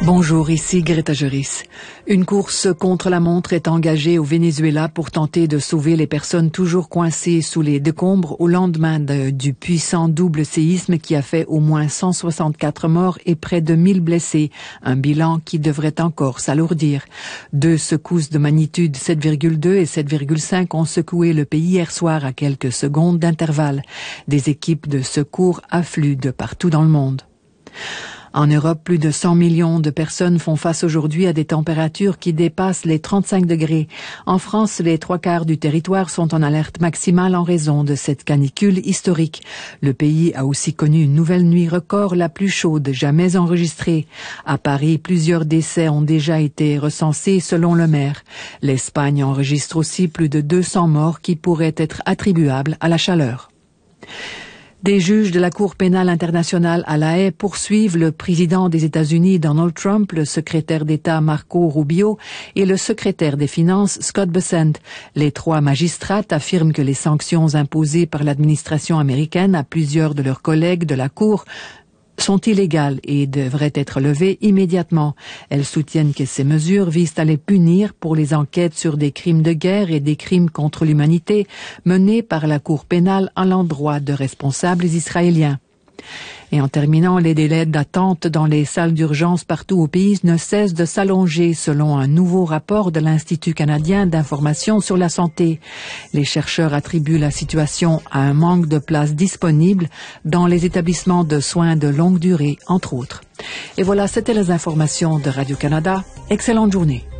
Bonjour, ici Greta Juris. Une course contre la montre est engagée au Venezuela pour tenter de sauver les personnes toujours coincées sous les décombres au lendemain du puissant double séisme qui a fait au moins 164 morts et près de 1000 blessés, un bilan qui devrait encore s'alourdir. Deux secousses de magnitude 7,2 et 7,5 ont secoué le pays hier soir à quelques secondes d'intervalle. Des équipes de secours affluent de partout dans le monde. En Europe, plus de 100 millions de personnes font face aujourd'hui à des températures qui dépassent les 35 degrés. En France, les 3/4 du territoire sont en alerte maximale en raison de cette canicule historique. Le pays a aussi connu une nouvelle nuit record, la plus chaude jamais enregistrée. À Paris, plusieurs décès ont déjà été recensés selon le maire. L'Espagne enregistre aussi plus de 200 morts qui pourraient être attribuables à la chaleur. Des juges de la Cour pénale internationale à La Haye poursuivent le président des États-Unis Donald Trump, le secrétaire d'État Marco Rubio et le secrétaire des Finances Scott Bessent. Les trois magistrates affirment que les sanctions imposées par l'administration américaine à plusieurs de leurs collègues de la Cour sont illégales et devraient être levées immédiatement. Elles soutiennent que ces mesures visent à les punir pour les enquêtes sur des crimes de guerre et des crimes contre l'humanité menés par la Cour pénale à l'endroit de responsables israéliens. Et en terminant, les délais d'attente dans les salles d'urgence partout au pays ne cessent de s'allonger selon un nouveau rapport de l'Institut canadien d'information sur la santé. Les chercheurs attribuent la situation à un manque de places disponibles dans les établissements de soins de longue durée, entre autres. Et voilà, c'était les informations de Radio-Canada. Excellente journée.